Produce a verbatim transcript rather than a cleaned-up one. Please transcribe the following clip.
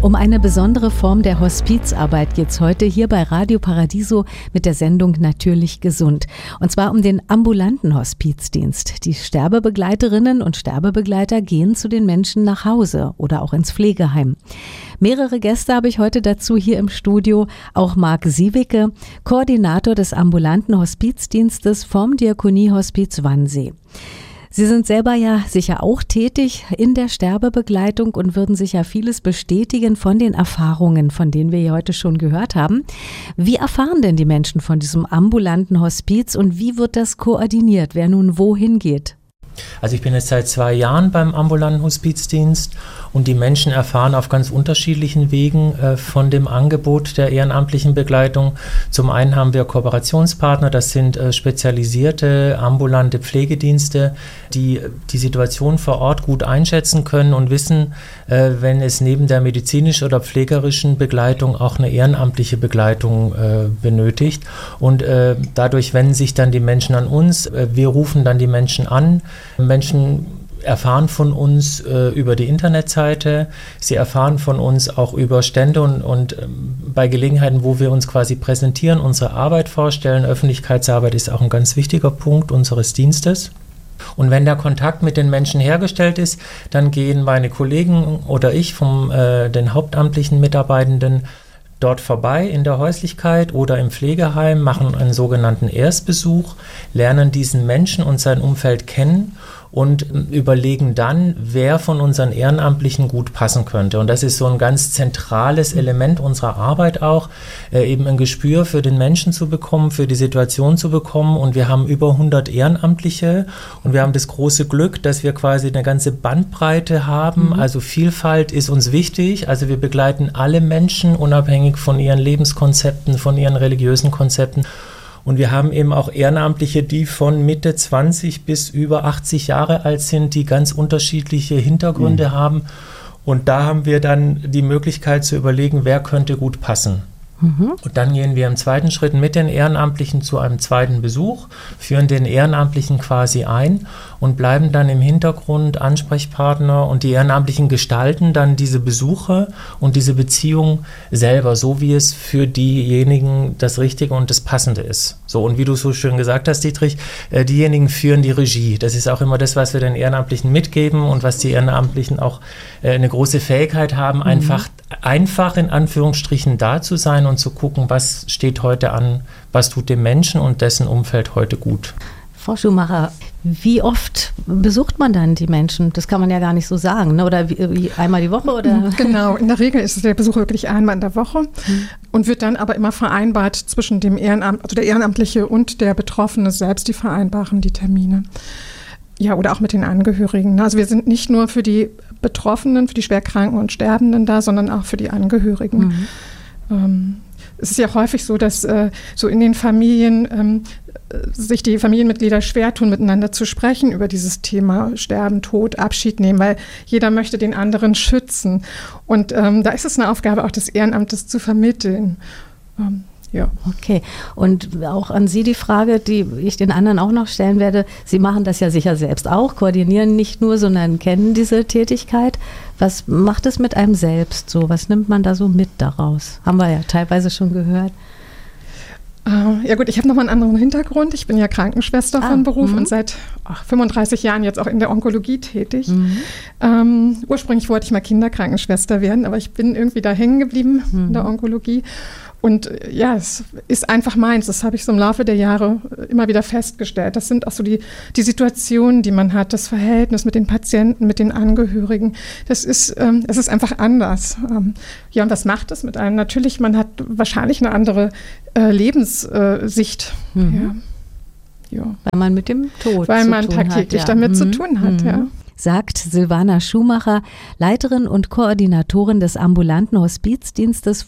Um eine besondere Form der Hospizarbeit geht es heute hier bei Radio Paradiso mit der Sendung Natürlich gesund. Und zwar um den ambulanten Hospizdienst. Die Sterbebegleiterinnen und Sterbebegleiter gehen zu den Menschen nach Hause oder auch ins Pflegeheim. Mehrere Gäste habe ich heute dazu hier im Studio. Auch Marc Siewicke, Koordinator des ambulanten Hospizdienstes vom Diakoniehospiz Wannsee. Sie sind selber ja sicher auch tätig in der Sterbebegleitung und würden sicher vieles bestätigen von den Erfahrungen, von denen wir hier heute schon gehört haben. Wie erfahren denn die Menschen von diesem ambulanten Hospiz und wie wird das koordiniert, wer nun wohin geht? Also ich bin jetzt seit zwei Jahren beim ambulanten Hospizdienst und die Menschen erfahren auf ganz unterschiedlichen Wegen äh, von dem Angebot der ehrenamtlichen Begleitung. Zum einen haben wir Kooperationspartner, das sind äh, spezialisierte ambulante Pflegedienste, die die Situation vor Ort gut einschätzen können und wissen, äh, wenn es neben der medizinischen oder pflegerischen Begleitung auch eine ehrenamtliche Begleitung äh, benötigt. Und äh, dadurch wenden sich dann die Menschen an uns. Äh, wir rufen dann die Menschen an. Menschen erfahren von uns äh, über die Internetseite, sie erfahren von uns auch über Stände und, und ähm, bei Gelegenheiten, wo wir uns quasi präsentieren, unsere Arbeit vorstellen. Öffentlichkeitsarbeit ist auch ein ganz wichtiger Punkt unseres Dienstes. Und wenn der Kontakt mit den Menschen hergestellt ist, dann gehen meine Kollegen oder ich vom äh, den hauptamtlichen Mitarbeitenden dort vorbei in der Häuslichkeit oder im Pflegeheim, machen einen sogenannten Erstbesuch, lernen diesen Menschen und sein Umfeld kennen und überlegen dann, wer von unseren Ehrenamtlichen gut passen könnte. Und das ist so ein ganz zentrales Element unserer Arbeit auch, äh, eben ein Gespür für den Menschen zu bekommen, für die Situation zu bekommen. Und wir haben über hundert Ehrenamtliche und wir haben das große Glück, dass wir quasi eine ganze Bandbreite haben. Mhm. Also Vielfalt ist uns wichtig. Also wir begleiten alle Menschen unabhängig von ihren Lebenskonzepten, von ihren religiösen Konzepten. Und wir haben eben auch Ehrenamtliche, die von Mitte zwanzig bis über achtzig Jahre alt sind, die ganz unterschiedliche Hintergründe mhm. haben. Und da haben wir dann die Möglichkeit zu überlegen, wer könnte gut passen. Mhm. Und dann gehen wir im zweiten Schritt mit den Ehrenamtlichen zu einem zweiten Besuch, führen den Ehrenamtlichen quasi ein und bleiben dann im Hintergrund Ansprechpartner und die Ehrenamtlichen gestalten dann diese Besuche und diese Beziehung selber, so wie es für diejenigen das Richtige und das Passende ist. So, und wie du so schön gesagt hast, Dietrich, äh, diejenigen führen die Regie. Das ist auch immer das, was wir den Ehrenamtlichen mitgeben und was die Ehrenamtlichen auch äh, eine große Fähigkeit haben, mhm. einfach, einfach in Anführungsstrichen da zu sein und zu gucken, was steht heute an, was tut dem Menschen und dessen Umfeld heute gut. Frau Schumacher, wie oft besucht man dann die Menschen? Das kann man ja gar nicht so sagen, ne? Oder wie, wie, einmal die Woche? Oder? Genau, in der Regel ist der Besuch wirklich einmal in der Woche mhm. und wird dann aber immer vereinbart zwischen dem Ehrenamt, also der Ehrenamtliche und der Betroffene selbst, die vereinbaren die Termine. Ja, oder auch mit den Angehörigen. Also wir sind nicht nur für die Betroffenen, für die Schwerkranken und Sterbenden da, sondern auch für die Angehörigen. Mhm. Ähm, es ist ja häufig so, dass äh, so in den Familien ähm, sich die Familienmitglieder schwer tun, miteinander zu sprechen über dieses Thema Sterben, Tod, Abschied nehmen, weil jeder möchte den anderen schützen. Und ähm, da ist es eine Aufgabe auch des Ehrenamtes zu vermitteln. Ähm, ja. Okay. Und auch an Sie die Frage, die ich den anderen auch noch stellen werde. Sie machen das ja sicher selbst auch, koordinieren nicht nur, sondern kennen diese Tätigkeit. Was macht es mit einem selbst so? Was nimmt man da so mit daraus? Haben wir ja teilweise schon gehört. Uh, ja gut, ich habe nochmal einen anderen Hintergrund. Ich bin ja Krankenschwester ah, von Beruf m- und seit ach, fünfunddreißig Jahren jetzt auch in der Onkologie tätig. Mhm. Ähm, ursprünglich wollte ich mal Kinderkrankenschwester werden, aber ich bin irgendwie da hängen geblieben mhm. in der Onkologie. Und ja, es ist einfach meins. Das habe ich so im Laufe der Jahre immer wieder festgestellt. Das sind auch so die, die Situationen, die man hat, das Verhältnis mit den Patienten, mit den Angehörigen. Das ist, ähm, es ist einfach anders. Ähm, ja, und was macht das mit einem? Natürlich, man hat wahrscheinlich eine andere äh, Lebenssicht. Äh, mhm. ja. Ja. Weil man mit dem Tod Weil zu man tun tagtäglich hat, ja. damit mhm. zu tun hat, mhm. ja. Sagt Silvana Schumacher, Leiterin und Koordinatorin des ambulanten Hospizdienstes